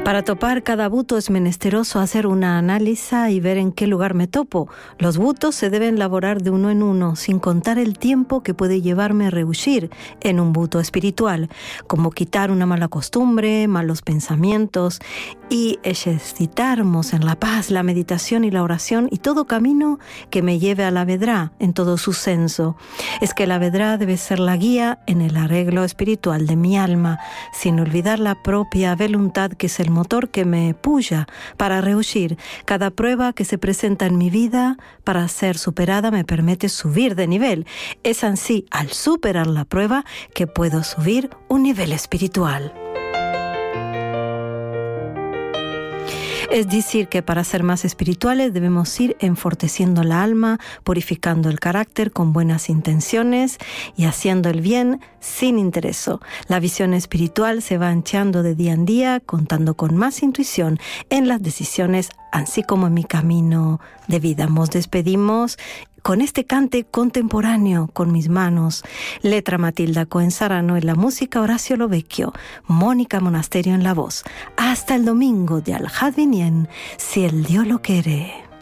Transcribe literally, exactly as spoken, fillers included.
Para topar cada buto es menesteroso hacer una análisis y ver en qué lugar me topo. Los butos se deben elaborar de uno en uno, sin contar el tiempo que puede llevarme a rehuir en un buto espiritual, como quitar una mala costumbre, malos pensamientos y ejercitarnos en la paz, la meditación y la oración y todo camino que me lleve a la vedrá en todo su senso. Es que la vedrá debe ser la guía en el arreglo espiritual de mi alma, sin olvidar la propia voluntad que es el motor que me puya para rehuir. Cada prueba que se presenta en mi vida para ser superada me permite subir de nivel. Es así, al superar la prueba, que puedo subir un nivel espiritual. Es decir, que para ser más espirituales debemos ir enfortaleciendo la alma, purificando el carácter con buenas intenciones y haciendo el bien sin interés. La visión espiritual se va anchando de día en día, contando con más intuición en las decisiones, así como en mi camino de vida. Nos despedimos con este cante contemporáneo con mis manos. Letra Matilda Cohen Sarano en la música, Horacio Lovecchio, Mónica Monasterio en la voz. Hasta el domingo de Al Hadvinien, si el Dios lo quiere.